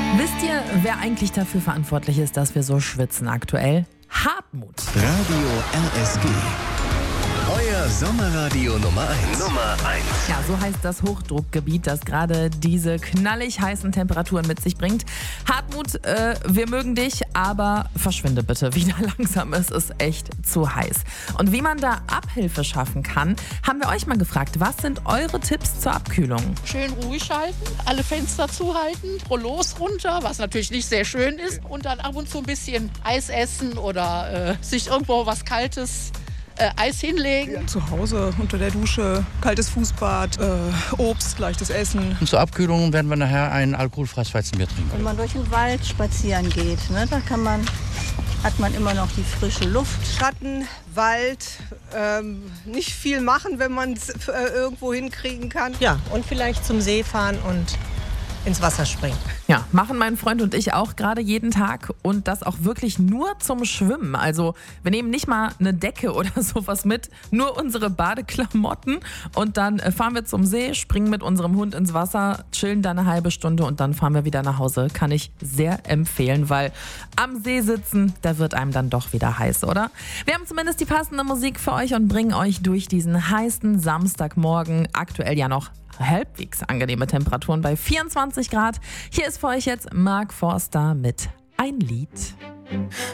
Wisst ihr, wer eigentlich dafür verantwortlich ist, dass wir so schwitzen aktuell? Hartmut. Radio RSG. Euer Sommerradio Nummer 1. Ja, so heißt das Hochdruckgebiet, das gerade diese knallig heißen Temperaturen mit sich bringt. Hartmut, wir mögen dich, aber verschwinde bitte wieder langsam. Es ist echt zu heiß. Und wie man da Abhilfe schaffen kann, haben wir euch mal gefragt. Was sind eure Tipps zur Abkühlung? Schön ruhig halten, alle Fenster zuhalten, Rollos runter, was natürlich nicht sehr schön ist. Und dann ab und zu ein bisschen Eis essen oder sich irgendwo was Kaltes Eis hinlegen. Ja, zu Hause unter der Dusche, kaltes Fußbad, Obst, leichtes Essen. Und zur Abkühlung werden wir nachher ein alkoholfreies Weizenbier trinken. Wenn man durch den Wald spazieren geht, ne, da hat man immer noch die frische Luft. Schatten, Wald, nicht viel machen, wenn man es irgendwo hinkriegen kann. Ja, und vielleicht zum See fahren und ins Wasser springen. Ja, machen mein Freund und ich auch gerade jeden Tag und das auch wirklich nur zum Schwimmen. Also wir nehmen nicht mal eine Decke oder sowas mit, nur unsere Badeklamotten und dann fahren wir zum See, springen mit unserem Hund ins Wasser, chillen da eine halbe Stunde und dann fahren wir wieder nach Hause. Kann ich sehr empfehlen, weil am See sitzen, da wird einem dann doch wieder heiß, oder? Wir haben zumindest die passende Musik für euch und bringen euch durch diesen heißen Samstagmorgen, aktuell ja noch halbwegs angenehme Temperaturen bei 24 Grad. Hier ist für euch jetzt Mark Forster mit Ein Lied.